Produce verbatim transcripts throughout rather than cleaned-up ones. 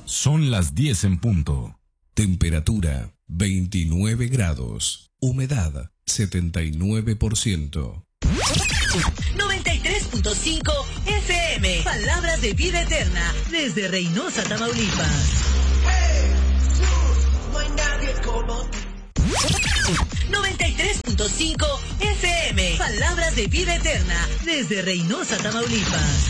Son las diez en punto. Temperatura veintinueve grados. Humedad setenta y nueve por ciento. noventa y tres punto cinco F M. Palabras de vida eterna. Desde Reynosa, Tamaulipas. No hay nadie como tú. noventa y tres punto cinco F M. Palabras de vida eterna. Desde Reynosa, Tamaulipas.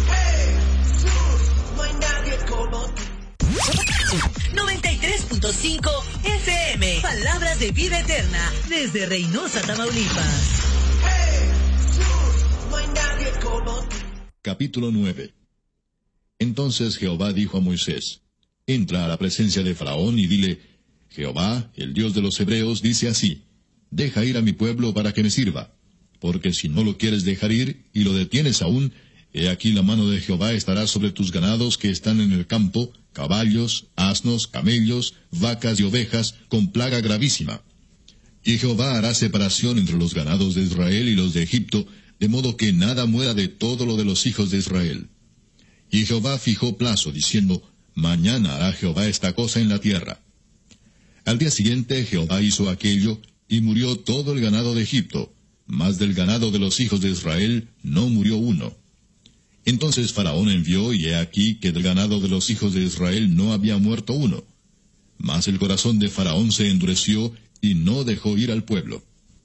No hay nadie como tú. noventa y tres punto cinco F M. Palabras de vida eterna. Desde Reynosa, Tamaulipas. No hay nadie como tú. Capítulo nueve. Entonces Jehová dijo a Moisés: Entra a la presencia de Faraón y dile: Jehová, el Dios de los hebreos, dice así: Deja ir a mi pueblo para que me sirva. Porque si no lo quieres dejar ir, y lo detienes aún, he aquí la mano de Jehová estará sobre tus ganados que están en el campo, caballos, asnos, camellos, vacas y ovejas, con plaga gravísima. Y Jehová hará separación entre los ganados de Israel y los de Egipto, de modo que nada muera de todo lo de los hijos de Israel. Y Jehová fijó plazo, diciendo: Mañana hará Jehová esta cosa en la tierra. Al día siguiente Jehová hizo aquello, y murió todo el ganado de Egipto, mas del ganado de los hijos de Israel no murió uno. Entonces Faraón envió, y he aquí que del ganado de los hijos de Israel no había muerto uno. Mas el corazón de Faraón se endureció, y no dejó ir al pueblo.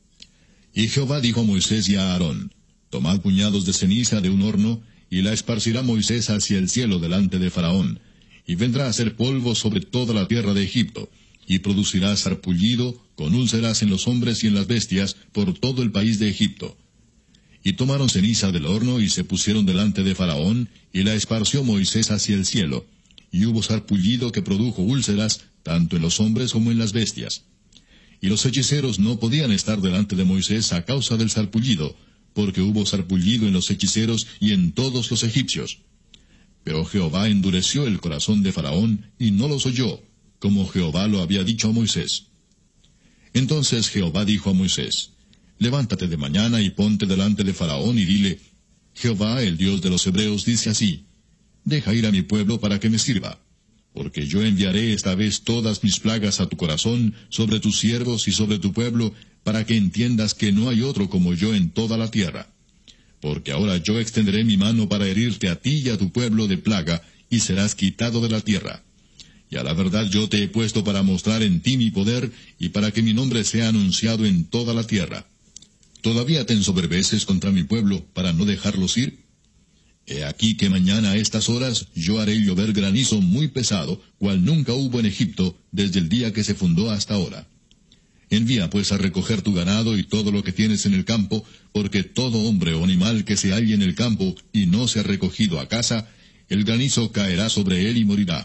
Y Jehová dijo a Moisés y a Aarón: Tomad puñados de ceniza de un horno, y la esparcirá Moisés hacia el cielo delante de Faraón, y vendrá a ser polvo sobre toda la tierra de Egipto, y producirá sarpullido, con úlceras en los hombres y en las bestias, por todo el país de Egipto. Y tomaron ceniza del horno, y se pusieron delante de Faraón, y la esparció Moisés hacia el cielo, y hubo sarpullido que produjo úlceras, tanto en los hombres como en las bestias. Y los hechiceros no podían estar delante de Moisés a causa del sarpullido, porque hubo sarpullido en los hechiceros y en todos los egipcios. Pero Jehová endureció el corazón de Faraón, y no los oyó, como Jehová lo había dicho a Moisés. Entonces Jehová dijo a Moisés: Levántate de mañana y ponte delante de Faraón y dile: Jehová, el Dios de los hebreos, dice así: Deja ir a mi pueblo para que me sirva. Porque yo enviaré esta vez todas mis plagas a tu corazón, sobre tus siervos y sobre tu pueblo, para que entiendas que no hay otro como yo en toda la tierra. Porque ahora yo extenderé mi mano para herirte a ti y a tu pueblo de plaga, y serás quitado de la tierra. Y a la verdad yo te he puesto para mostrar en ti mi poder, y para que mi nombre sea anunciado en toda la tierra. ¿Todavía te ensoberbeces contra mi pueblo, para no dejarlos ir? He aquí que mañana a estas horas yo haré llover granizo muy pesado, cual nunca hubo en Egipto, desde el día que se fundó hasta ahora. Envía pues a recoger tu ganado y todo lo que tienes en el campo, porque todo hombre o animal que se halle en el campo y no se ha recogido a casa, el granizo caerá sobre él y morirá.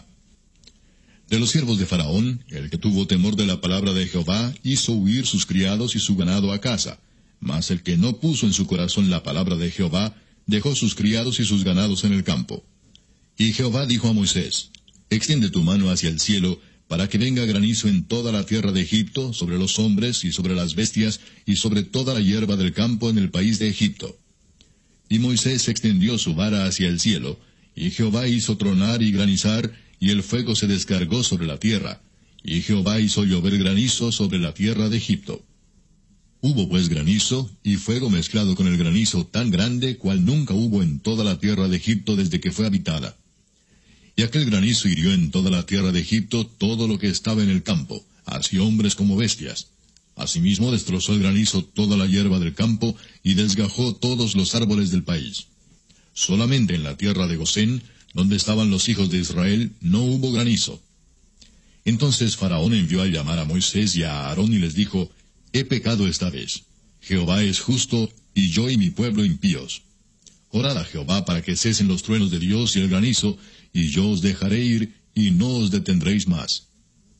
De los siervos de Faraón, el que tuvo temor de la palabra de Jehová, hizo huir sus criados y su ganado a casa. Mas el que no puso en su corazón la palabra de Jehová, dejó sus criados y sus ganados en el campo. Y Jehová dijo a Moisés: Extiende tu mano hacia el cielo, para que venga granizo en toda la tierra de Egipto, sobre los hombres y sobre las bestias, y sobre toda la hierba del campo en el país de Egipto. Y Moisés extendió su vara hacia el cielo, y Jehová hizo tronar y granizar, y el fuego se descargó sobre la tierra, y Jehová hizo llover granizo sobre la tierra de Egipto. Hubo pues granizo, y fuego mezclado con el granizo tan grande, cual nunca hubo en toda la tierra de Egipto desde que fue habitada. Y aquel granizo hirió en toda la tierra de Egipto todo lo que estaba en el campo, así hombres como bestias. Asimismo destrozó el granizo toda la hierba del campo, y desgajó todos los árboles del país. Solamente en la tierra de Gosén, donde estaban los hijos de Israel, no hubo granizo. Entonces Faraón envió a llamar a Moisés y a Aarón y les dijo: He pecado esta vez. Jehová es justo, y yo y mi pueblo impíos. Orad a Jehová para que cesen los truenos de Dios y el granizo, y yo os dejaré ir, y no os detendréis más.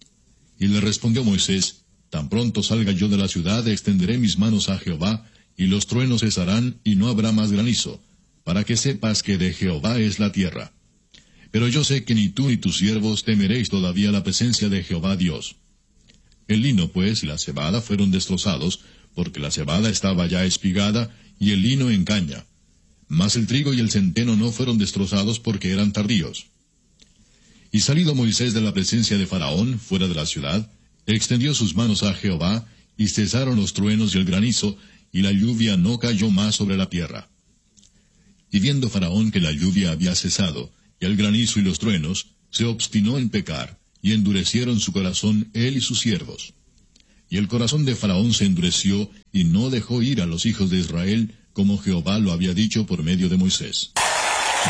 Y le respondió Moisés: Tan pronto salga yo de la ciudad, extenderé mis manos a Jehová, y los truenos cesarán, y no habrá más granizo, para que sepas que de Jehová es la tierra. Pero yo sé que ni tú ni tus siervos temeréis todavía la presencia de Jehová Dios. El lino, pues, y la cebada fueron destrozados, porque la cebada estaba ya espigada, y el lino en caña. Mas el trigo y el centeno no fueron destrozados porque eran tardíos. Y salido Moisés de la presencia de Faraón, fuera de la ciudad, extendió sus manos a Jehová, y cesaron los truenos y el granizo, y la lluvia no cayó más sobre la tierra. Y viendo Faraón que la lluvia había cesado, y el granizo y los truenos, se obstinó en pecar, y endurecieron su corazón él y sus siervos. Y el corazón de Faraón se endureció, y no dejó ir a los hijos de Israel, como Jehová lo había dicho por medio de Moisés.